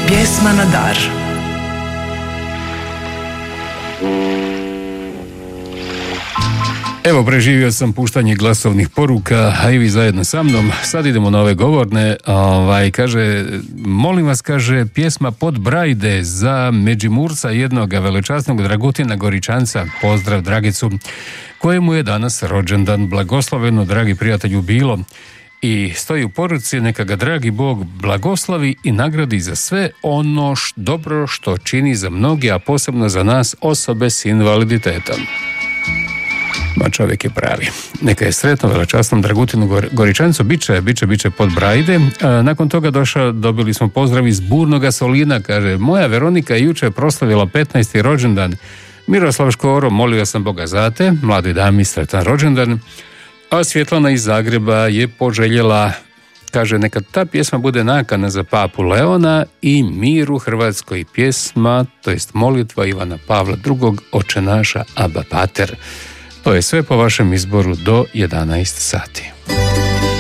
Pjesma na dar. Evo, preživio sam puštanje glasovnih poruka, a i vi zajedno sa mnom. Sad idemo na ove govorne. Kaže, molim vas, kaže, pjesma Pod brajde za Međimurca, jednog velečasnog Dragutina Goričanca. Pozdrav Dragicu, kojemu je danas rođendan. Blagosloveno, dragi prijatelju, bilo. I stoji u poruci, neka ga dragi Bog blagoslovi i nagradi za sve ono dobro što čini za mnoge, a posebno za nas, osobe s invaliditetom. Ma čovjek je pravi. Neka je sretno velečasnom Dragutinu Goričancu, biće pod brajde. Nakon toga dobili smo pozdrav iz Burnoga Solina, kaže, moja Veronika je jučer proslavila 15. rođendan. Miroslav Škoro, molio sam Boga za te, mladoj dami sretan rođendan. A Svjetlana iz Zagreba je poželjela, kaže, neka ta pjesma bude nakana za papu Leona i mir u Hrvatskoj, pjesma, to jest molitva Ivana Pavla II, Oče naša, Abba Pater. To je sve po vašem izboru do 11 sati.